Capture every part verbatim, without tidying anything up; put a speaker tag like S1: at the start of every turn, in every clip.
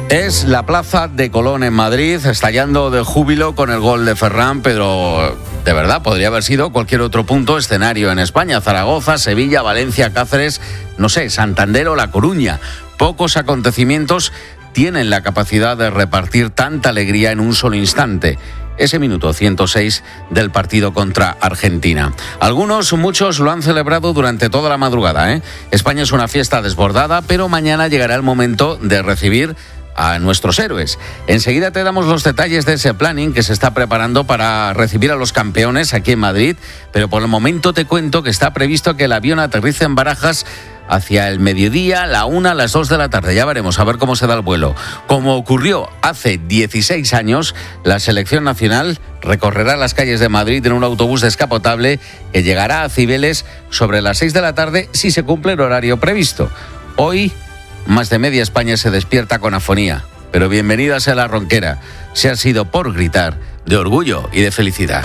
S1: Es la plaza de Colón en Madrid, estallando de júbilo con el gol de Ferran, pero de verdad podría haber sido cualquier otro punto escenario en España. Zaragoza, Sevilla, Valencia, Cáceres, no sé, Santander o La Coruña. Pocos acontecimientos tienen la capacidad de repartir tanta alegría en un solo instante. Ese minuto ciento seis del partido contra Argentina. Algunos, muchos, lo han celebrado durante toda la madrugada, ¿eh? España es una fiesta desbordada, pero mañana llegará el momento de recibir a nuestros héroes. Enseguida te damos los detalles de ese planning que se está preparando para recibir a los campeones aquí en Madrid, pero por el momento te cuento que está previsto que el avión aterrice en Barajas hacia el mediodía, la una, las dos de la tarde. Ya veremos a ver cómo se da el vuelo. Como ocurrió hace dieciséis años, la selección nacional recorrerá las calles de Madrid en un autobús descapotable que llegará a Cibeles sobre las seis de la tarde si se cumple el horario previsto. Hoy, más de media España se despierta con afonía, pero bienvenida sea la ronquera. Se ha sido por gritar de orgullo y de felicidad.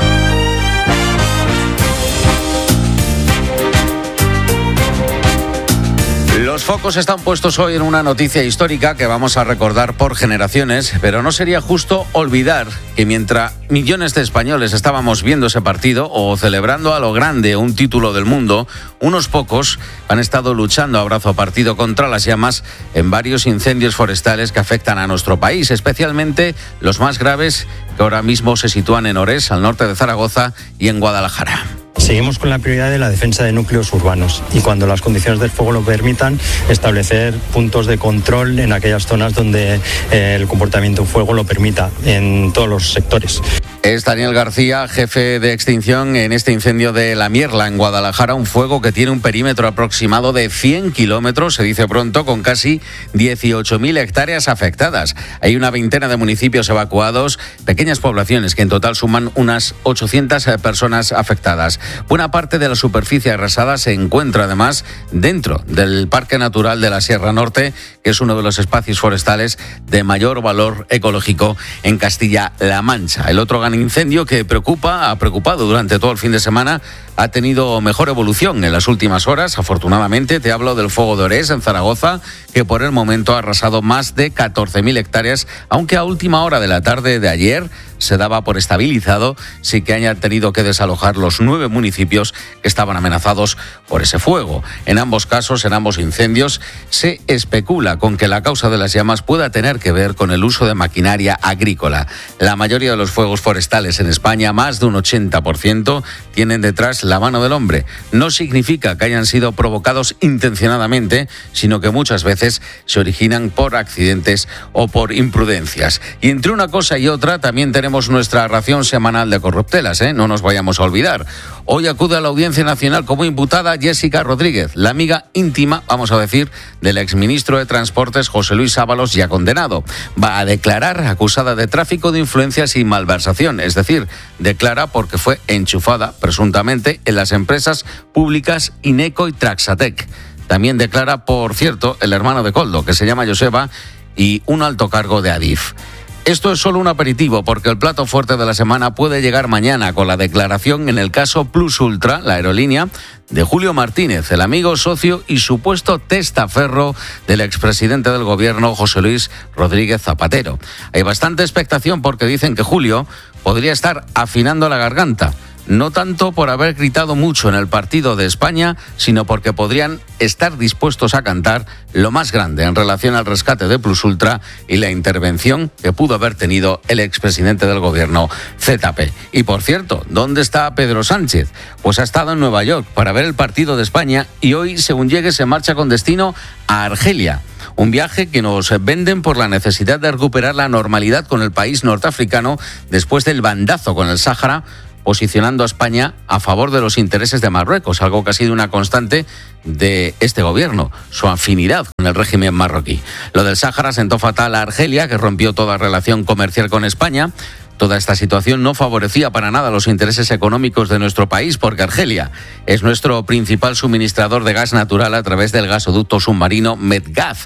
S1: Los focos están puestos hoy en una noticia histórica que vamos a recordar por generaciones, pero no sería justo olvidar que mientras millones de españoles estábamos viendo ese partido o celebrando a lo grande un título del mundo, unos pocos han estado luchando a brazo partido contra las llamas en varios incendios forestales que afectan a nuestro país, especialmente los más graves que ahora mismo se sitúan en Orés, al norte de Zaragoza, y en Guadalajara.
S2: Seguimos con la prioridad de la defensa de núcleos urbanos y, cuando las condiciones del fuego lo permitan, establecer puntos de control en aquellas zonas donde eh, el comportamiento de fuego lo permita, en todos los sectores.
S1: Es Daniel García, jefe de extinción en este incendio de La Mierla, en Guadalajara, un fuego que tiene un perímetro aproximado de cien kilómetros, se dice pronto, con casi dieciocho mil hectáreas afectadas. Hay una veintena de municipios evacuados, pequeñas poblaciones que en total suman unas ochocientas personas afectadas. Buena parte de la superficie arrasada se encuentra además dentro del Parque Natural de la Sierra Norte, que es uno de los espacios forestales de mayor valor ecológico en Castilla-La Mancha. El otro gran incendio que preocupa, ha preocupado durante todo el fin de semana, ha tenido mejor evolución en las últimas horas. Afortunadamente, te hablo del fuego de Orés, en Zaragoza, que por el momento ha arrasado más de catorce mil hectáreas, aunque a última hora de la tarde de ayer se daba por estabilizado, sí que hayan tenido que desalojar los nueve municipios que estaban amenazados por ese fuego. En ambos casos, en ambos incendios, se especula con que la causa de las llamas pueda tener que ver con el uso de maquinaria agrícola. La mayoría de los fuegos forestales en España, más de un ochenta por ciento, tienen detrás la mano del hombre. No significa que hayan sido provocados intencionadamente, sino que muchas veces se originan por accidentes o por imprudencias. Y entre una cosa y otra también tenemos nuestra ración semanal de corruptelas, ¿eh? No nos vayamos a olvidar. Hoy acude a la Audiencia Nacional como imputada Jessica Rodríguez, la amiga íntima, vamos a decir, del exministro de Transportes José Luis Ábalos, ya condenado. Va a declarar acusada de tráfico de influencias y malversación, es decir, declara porque fue enchufada, presuntamente, en las empresas públicas Ineco y Traxatec. También declara, por cierto, el hermano de Koldo, que se llama Joseba, y un alto cargo de Adif. Esto es solo un aperitivo, porque el plato fuerte de la semana puede llegar mañana con la declaración en el caso Plus Ultra, la aerolínea, de Julio Martínez, el amigo, socio y supuesto testaferro del expresidente del gobierno José Luis Rodríguez Zapatero. Hay bastante expectación porque dicen que Julio podría estar afinando la garganta. No tanto por haber gritado mucho en el partido de España, sino porque podrían estar dispuestos a cantar lo más grande en relación al rescate de Plus Ultra y la intervención que pudo haber tenido el expresidente del gobierno, Z P. Y por cierto, ¿dónde está Pedro Sánchez? Pues ha estado en Nueva York para ver el partido de España y hoy, según llegue, se marcha con destino a Argelia. Un viaje que nos venden por la necesidad de recuperar la normalidad con el país norteafricano después del bandazo con el Sáhara, posicionando a España a favor de los intereses de Marruecos, algo que ha sido una constante de este gobierno, su afinidad con el régimen marroquí. Lo del Sáhara sentó fatal a Argelia, que rompió toda relación comercial con España. Toda esta situación no favorecía para nada los intereses económicos de nuestro país, porque Argelia es nuestro principal suministrador de gas natural a través del gasoducto submarino Medgaz.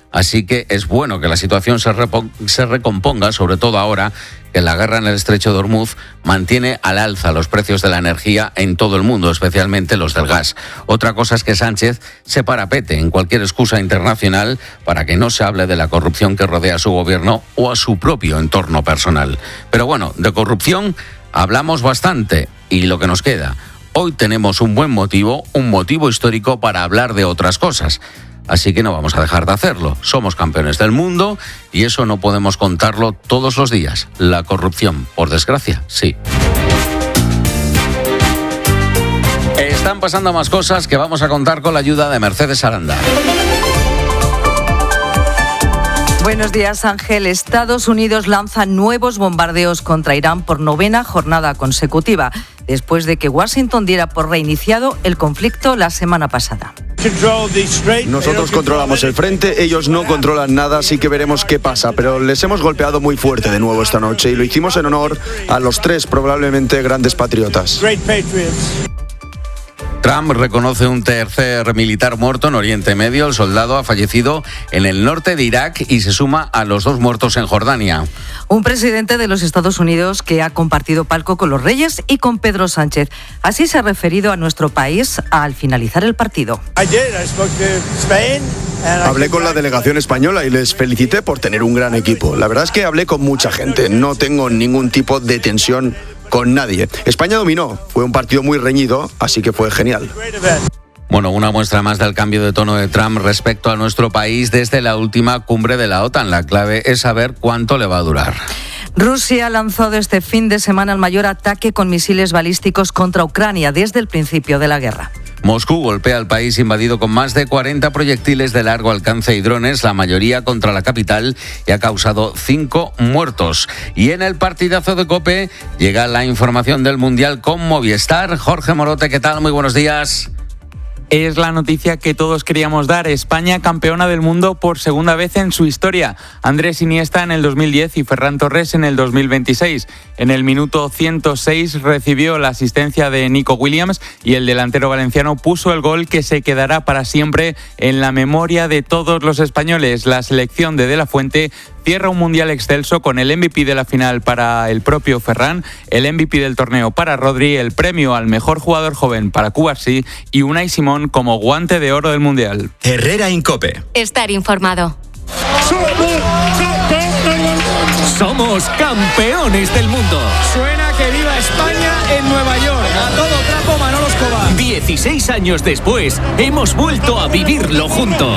S1: Así que es bueno que la situación se, repon- se recomponga, sobre todo ahora que la guerra en el estrecho de Hormuz mantiene al alza los precios de la energía en todo el mundo, especialmente los del gas. Otra cosa es que Sánchez se parapete en cualquier excusa internacional para que no se hable de la corrupción que rodea a su gobierno o a su propio entorno personal. Pero bueno, de corrupción hablamos bastante y lo que nos queda. Hoy tenemos un buen motivo, un motivo histórico para hablar de otras cosas. Así que no vamos a dejar de hacerlo. Somos campeones del mundo y eso no podemos contarlo todos los días. La corrupción, por desgracia, sí. Están pasando más cosas que vamos a contar con la ayuda de Mercedes Aranda.
S3: Buenos días, Ángel. Estados Unidos lanza nuevos bombardeos contra Irán por novena jornada consecutiva, después de que Washington diera por reiniciado el conflicto la semana pasada.
S4: Nosotros controlamos el frente, ellos no controlan nada, así que veremos qué pasa, pero les hemos golpeado muy fuerte de nuevo esta noche y lo hicimos en honor a los tres probablemente grandes patriotas.
S1: Trump reconoce un tercer militar muerto en Oriente Medio. El soldado ha fallecido en el norte de Irak y se suma a los dos muertos en Jordania.
S3: Un presidente de los Estados Unidos que ha compartido palco con los Reyes y con Pedro Sánchez. Así se ha referido a nuestro país al finalizar el partido.
S4: Hablé con la delegación española y les felicité por tener un gran equipo. La verdad es que hablé con mucha gente. No tengo ningún tipo de tensión con nadie. España dominó. Fue un partido muy reñido, así que fue genial.
S1: Bueno, una muestra más del cambio de tono de Trump respecto a nuestro país desde la última cumbre de la OTAN. La clave es saber cuánto le va a durar.
S3: Rusia ha lanzado este fin de semana el mayor ataque con misiles balísticos contra Ucrania desde el principio de la guerra.
S1: Moscú golpea al país invadido con más de cuarenta proyectiles de largo alcance y drones, la mayoría contra la capital, y ha causado cinco muertos. Y en el partidazo de COPE llega la información del Mundial con Movistar. Jorge Morote, ¿qué tal? Muy buenos días.
S5: Es la noticia que todos queríamos dar. España campeona del mundo por segunda vez en su historia. Andrés Iniesta en el dos mil diez y Ferran Torres en el dos mil veintiséis. En el minuto ciento seis recibió la asistencia de Nico Williams y el delantero valenciano puso el gol que se quedará para siempre en la memoria de todos los españoles. La selección de De La Fuente cierra un mundial excelso con el M V P de la final para el propio Ferran, el M V P del torneo para Rodri, el premio al mejor jugador joven para Cubarsí y Unai Simón como guante de oro del mundial.
S6: Herrera en COPE.
S7: Estar informado.
S6: Somos campeones del mundo.
S8: Suena que viva España en Nueva York. A todo trapo Manolo Escobar.
S6: dieciséis años después, hemos vuelto a vivirlo juntos.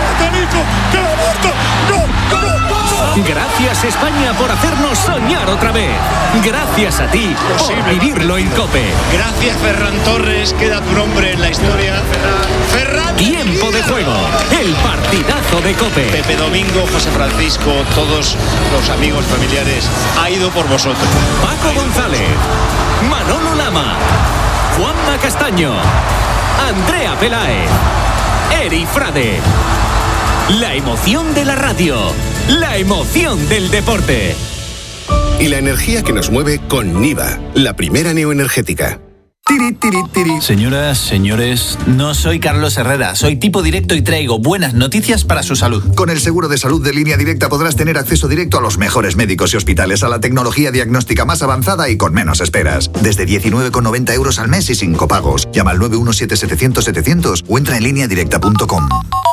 S6: Gracias España por hacernos soñar otra vez. Gracias a ti por vivirlo en COPE.
S9: Gracias Ferran Torres, queda tu nombre en la historia. Ferran.
S6: Tiempo de juego, el partidazo de COPE.
S9: Pepe Domingo, José Francisco, todos los amigos familiares, ha ido por vosotros.
S6: Paco González, Manolo Lama, Juanma Castaño, Andrea Peláez, Eri Frade. La emoción de la radio, la emoción del deporte.
S10: Y la energía que nos mueve con Niva, la primera neoenergética.
S11: Tiri, tiri, tiri. Señoras, señores, no soy Carlos Herrera, soy tipo directo y traigo buenas noticias para su salud.
S12: Con el seguro de salud de Línea Directa podrás tener acceso directo a los mejores médicos y hospitales, a la tecnología diagnóstica más avanzada y con menos esperas. Desde diecinueve con noventa euros al mes y sin copagos. Llama al nueve uno siete setecientos setecientos o entra en línea directa punto com.